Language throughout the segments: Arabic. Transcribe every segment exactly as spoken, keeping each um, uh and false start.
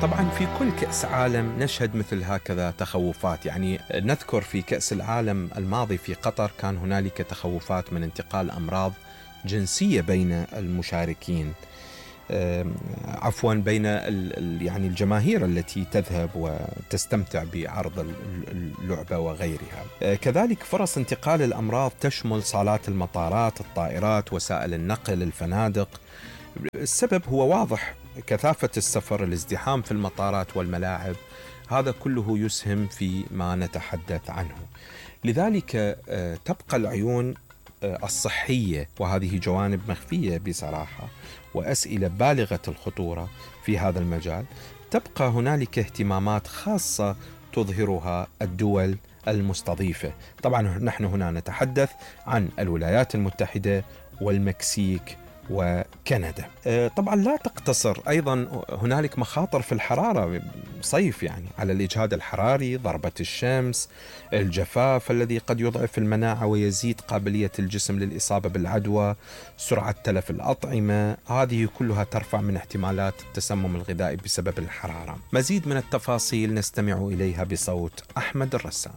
طبعا في كل كأس عالم نشهد مثل هكذا تخوفات. يعني نذكر في كأس العالم الماضي في قطر كان هنالك تخوفات من انتقال أمراض جنسية بين المشاركين، عفوا بين يعني الجماهير التي تذهب وتستمتع بعرض اللعبة وغيرها. كذلك فرص انتقال الأمراض تشمل صالات المطارات، الطائرات، وسائل النقل، الفنادق. السبب هو واضح: كثافة السفر، الازدحام في المطارات والملاعب، هذا كله يسهم في ما نتحدث عنه. لذلك تبقى العيون الصحية، وهذه جوانب مخفية بصراحة وأسئلة بالغة الخطورة في هذا المجال. تبقى هنالك اهتمامات خاصة تظهرها الدول المستضيفة. طبعا نحن هنا نتحدث عن الولايات المتحدة والمكسيك وكندا. طبعا لا تقتصر، أيضا هنالك مخاطر في الحرارة، صيف يعني، على الإجهاد الحراري، ضربة الشمس، الجفاف الذي قد يضعف المناعة ويزيد قابلية الجسم للإصابة بالعدوى، سرعة تلف الأطعمة، هذه كلها ترفع من احتمالات التسمم الغذائي بسبب الحرارة. مزيد من التفاصيل نستمع إليها بصوت أحمد الرسام.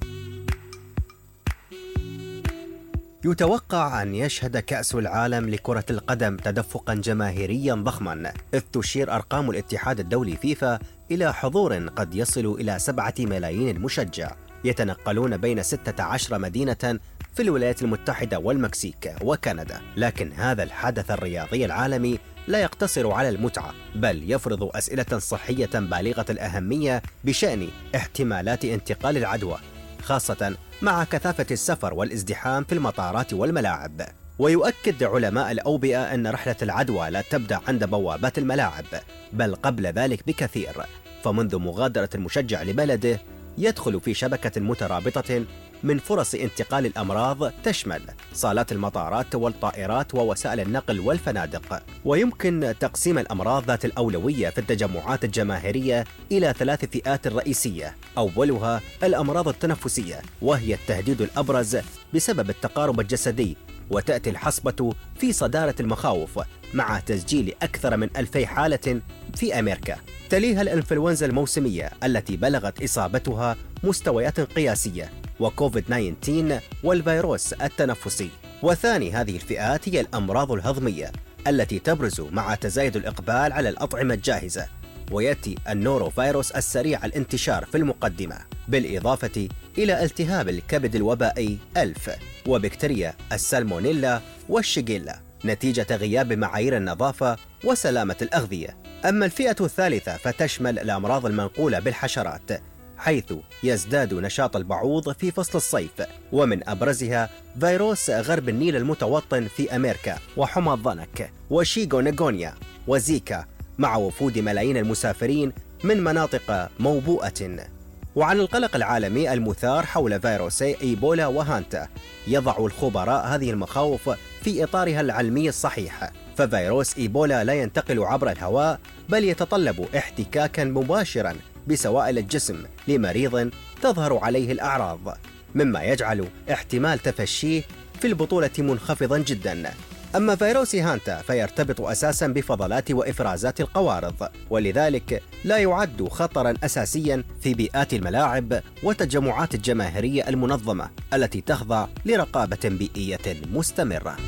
يتوقع أن يشهد كأس العالم لكرة القدم تدفقا جماهيريا ضخما، إذ تشير أرقام الاتحاد الدولي فيفا إلى حضور قد يصل إلى سبعة ملايين مشجع يتنقلون بين ستة عشر مدينة في الولايات المتحدة والمكسيك وكندا. لكن هذا الحدث الرياضي العالمي لا يقتصر على المتعة، بل يفرض أسئلة صحية بالغة الأهمية بشأن احتمالات انتقال العدوى، خاصة مع كثافة السفر والازدحام في المطارات والملاعب. ويؤكد علماء الأوبئة أن رحلة العدوى لا تبدأ عند بوابات الملاعب، بل قبل ذلك بكثير. فمنذ مغادرة المشجع لبلده يدخل في شبكة مترابطة من فرص انتقال الأمراض تشمل صالات المطارات والطائرات ووسائل النقل والفنادق. ويمكن تقسيم الأمراض ذات الأولوية في التجمعات الجماهيرية إلى ثلاث فئات رئيسية. أولها الأمراض التنفسية، وهي التهديد الأبرز بسبب التقارب الجسدي، وتأتي الحصبة في صدارة المخاوف مع تسجيل أكثر من ألفي حالة في أمريكا. تليها الإنفلونزا الموسمية التي بلغت إصابتها مستويات قياسية، وكوفيد تسعة عشر والفيروس التنفسي. وثاني هذه الفئات هي الأمراض الهضمية التي تبرز مع تزايد الإقبال على الأطعمة الجاهزة، ويأتي النوروفيروس السريع الانتشار في المقدمة، بالإضافة إلى التهاب الكبد الوبائي ألف وبكتيريا السالمونيلا والشيجيلا نتيجة غياب معايير النظافة وسلامة الأغذية. أما الفئة الثالثة فتشمل الأمراض المنقولة بالحشرات، حيث يزداد نشاط البعوض في فصل الصيف، ومن أبرزها فيروس غرب النيل المتوطن في أمريكا، وحمى الضنك، وشيغونغونيا، وزيكا، مع وفود ملايين المسافرين من مناطق موبوءة. وعن القلق العالمي المثار حول فيروسي إيبولا وهانتا، يضع الخبراء هذه المخاوف في إطارها العلمي الصحيح. ففيروس إيبولا لا ينتقل عبر الهواء، بل يتطلب احتكاكا مباشرا بسوائل الجسم لمريض تظهر عليه الأعراض، مما يجعل احتمال تفشيه في البطولة منخفضا جدا. أما فيروس هانتا فيرتبط أساسا بفضلات وإفرازات القوارض، ولذلك لا يعد خطرا أساسيا في بيئات الملاعب والتجمعات الجماهيرية المنظمة التي تخضع لرقابة بيئية مستمرة.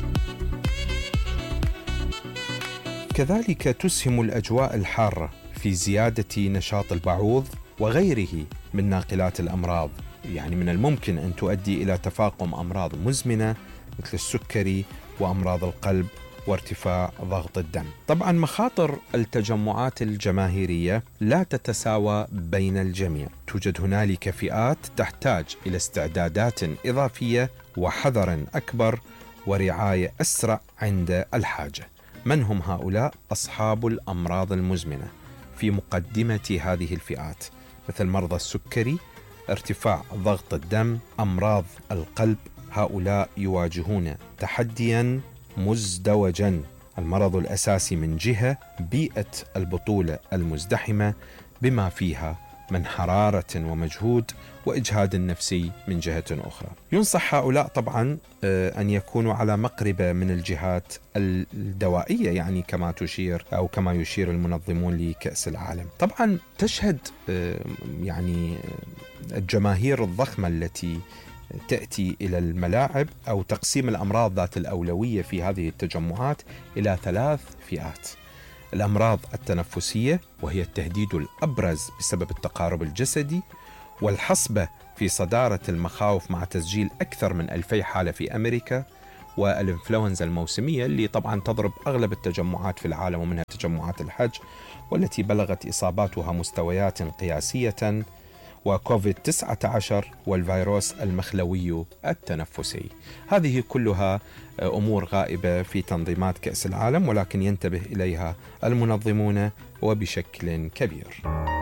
كذلك تسهم الأجواء الحارة في زيادة نشاط البعوض وغيره من ناقلات الأمراض. يعني من الممكن أن تؤدي إلى تفاقم أمراض مزمنة مثل السكري وأمراض القلب وارتفاع ضغط الدم. طبعا مخاطر التجمعات الجماهيرية لا تتساوى بين الجميع. توجد هنالك فئات تحتاج إلى استعدادات إضافية وحذر أكبر ورعاية أسرع عند الحاجة. من هم هؤلاء؟ أصحاب الأمراض المزمنة في مقدمة هذه الفئات، مثل مرضى السكري، ارتفاع ضغط الدم، أمراض القلب. هؤلاء يواجهون تحديا مزدوجا. المرض الأساسي من جهة، بيئة البطولة المزدحمة بما فيها من حرارة ومجهود وإجهاد نفسي من جهة أخرى. ينصح هؤلاء طبعا أن يكونوا على مقربة من الجهات الدوائية، يعني كما تشير أو كما يشير المنظمون لكأس العالم. طبعا تشهد يعني الجماهير الضخمة التي تأتي إلى الملاعب أو تقسيم الأمراض ذات الأولوية في هذه التجمعات إلى ثلاث فئات: الأمراض التنفسية وهي التهديد الأبرز بسبب التقارب الجسدي، والحصبة في صدارة المخاوف مع تسجيل أكثر من ألفي حالة في أمريكا، والإنفلونزا الموسمية اللي طبعا تضرب أغلب التجمعات في العالم ومنها تجمعات الحج والتي بلغت إصاباتها مستويات قياسية، وكوفيد تسعة عشر والفيروس المخلوي التنفسي. هذه كلها أمور غائبة في تنظيمات كأس العالم، ولكن ينتبه إليها المنظمون وبشكل كبير.